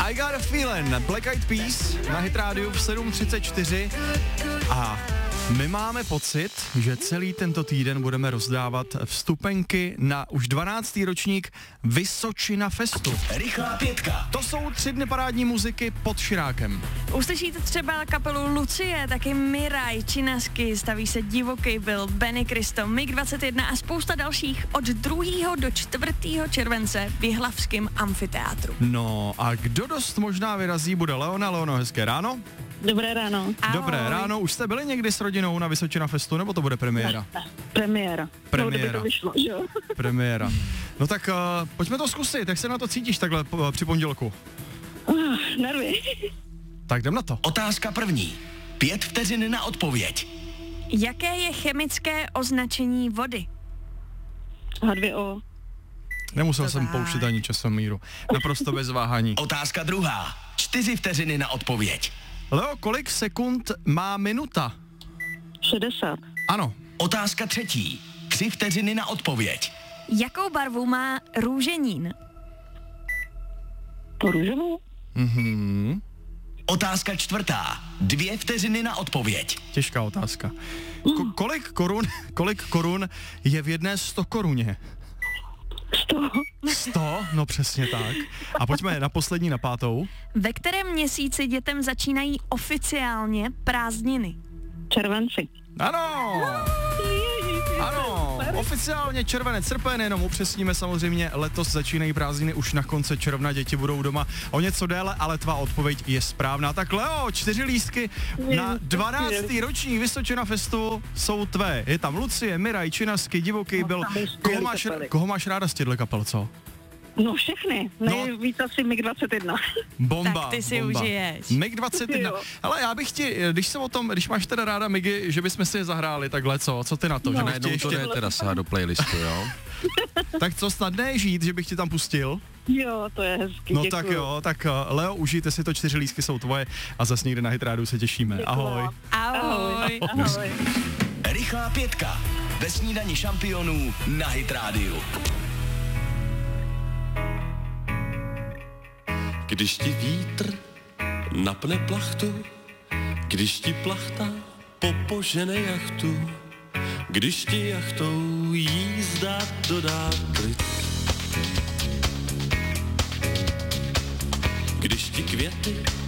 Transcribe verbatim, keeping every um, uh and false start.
I Got a Feeling, Black Eyed Peas na Hit Radio v sedm třicet čtyři a my máme pocit, že celý tento týden budeme rozdávat vstupenky na už dvanáctý ročník Vysočina Festu. Rychlá pětka. To jsou tři dny parádní muziky pod Širákem. Uslyšíte třeba kapelu Lucie, taky Miraj, Činasky, staví se Divoký byl, Benny Cristo, Mig dvacet jedna a spousta dalších od druhého do čtvrtého července v Jihlavském amfiteátru. No a kdo dost možná vyrazí, bude Leona. Leono, hezké ráno. Dobré ráno. Dobré Ahoj. ráno, už jste byli někdy s rodinou na Vysočina Festu, nebo to bude premiéra? Ne, premiéra. Premiéra. No, kdyby to vyšlo, jo. Premiéra. No tak uh, pojďme to zkusit, jak se na to cítíš takhle uh, při pondělku? Uh, nervy. Tak jdem na to. Otázka první. Pět vteřin na odpověď. Jaké je chemické označení vody? H dva O. Nemusel To jsem tak. pouštět ani časomíru. Naprosto bez váhání. Otázka druhá. Čtyři vteřiny na odpověď. Leo, kolik sekund má minuta? šedesát. Ano. Otázka třetí. Tři vteřiny na odpověď. Jakou barvu má růženín? Růžovou? Mhm. Otázka čtvrtá. Dvě vteřiny na odpověď. Těžká otázka. Ko- kolik korun, kolik korun je v jedné sto koruně? sto. sto? No přesně tak. A pojďme na poslední, na pátou. Ve kterém měsíci dětem začínají oficiálně prázdniny? Červenci. Ano! Ano, oficiálně červenec, srpen, jenom upřesníme samozřejmě, letos začínají prázdniny už na konci června, děti budou doma o něco déle, ale tvá odpověď je správná. Tak Leo, čtyři lístky na dvanáctý ročník Vysočina Festu jsou tvé. Je tam Lucie, Miraj, Činasky, Divoký byl. Koho máš, koho máš ráda z těchto kapel, co? No všechny. No. Nejvíc asi Mig dvacet jedna. Bomba, Tak ty si bomba. užiješ. Mig dvacet jedna. Jo. Ale já bych ti, když se o tom, když máš teda ráda Migy, že bychom si je zahráli takhle, co? Co ty na to? No. Že bych ti Najednou to ještě... jde teda sahat do playlistu, jo? Tak co, snadné je žít, že bych ti tam pustil? Jo, to je hezký. No děkuju. tak jo, tak uh, Leo, užijte si to, čtyři lístky jsou tvoje a zase někde na Hit Radio se těšíme. Děkuju. Ahoj. Ahoj. Ahoj. Rychlá pětka. Ve snídani šampionů na Hit Radio. Když ti vítr napne plachtu, když ti plachta popožene jachtu, když ti jachtou jízda dodá klid. Když ti květy